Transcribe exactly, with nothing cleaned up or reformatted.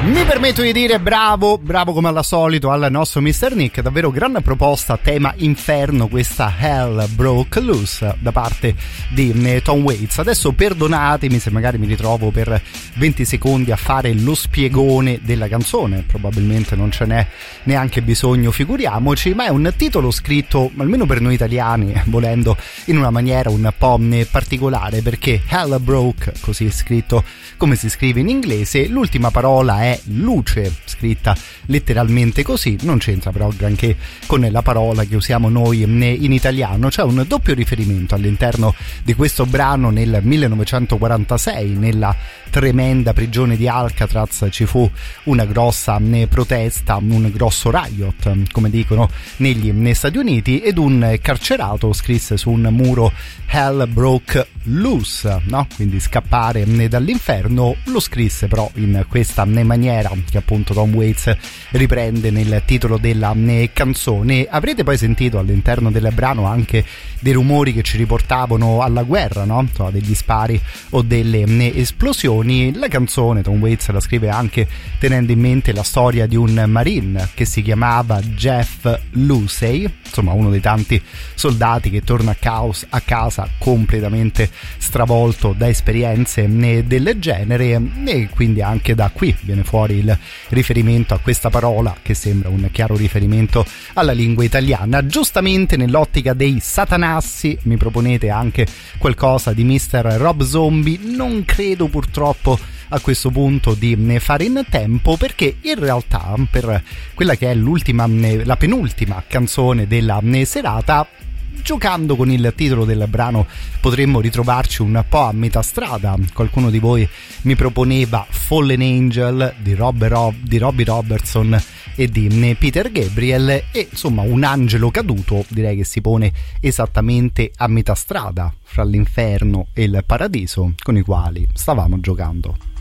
Mi permetto di dire bravo, bravo come al solito al nostro mister Nick, davvero grande proposta, tema inferno, questa Hell Broke Loose da parte di Tom Waits. Adesso perdonatemi se magari mi ritrovo per venti secondi a fare lo spiegone della canzone, probabilmente non ce n'è neanche bisogno, figuriamoci, ma è un titolo scritto, almeno per noi italiani, volendo, in una maniera un po' particolare, perché Hell Broke, così è scritto come si scrive in inglese, l'ultima parola è luce, scritta letteralmente così, non c'entra però granché con la parola che usiamo noi in italiano. C'è un doppio riferimento all'interno di questo brano. Nel millenovecentoquarantasei, nella tremenda prigione di Alcatraz, ci fu una grossa protesta, un grosso riot, come dicono negli Stati Uniti, ed un carcerato scrisse su un muro Hell Broke Loose, no? Quindi scappare dall'inferno. Lo scrisse però in questa maniera che appunto Tom Waits riprende nel titolo della canzone. Avrete poi sentito all'interno del brano anche dei rumori che ci riportavano alla guerra, no? Insomma, degli spari o delle esplosioni. La canzone Tom Waits la scrive anche tenendo in mente la storia di un marine che si chiamava Jeff Lucey, insomma uno dei tanti soldati che torna a, caos, a casa completamente stravolto da esperienze del genere, e quindi anche da qui viene fuori il riferimento a questa parola che sembra un chiaro riferimento alla lingua italiana. Giustamente nell'ottica dei satanassi mi proponete anche qualcosa di mister Rob Zombie. Non credo purtroppo a questo punto di fare in tempo, perché in realtà per quella che è l'ultima, la penultima canzone della serata, giocando con il titolo del brano potremmo ritrovarci un po' a metà strada. Qualcuno di voi mi proponeva Fallen Angel di, Rob, di Robbie Robertson e di Peter Gabriel, e insomma un angelo caduto direi che si pone esattamente a metà strada fra l'inferno e il paradiso con i quali stavamo giocando.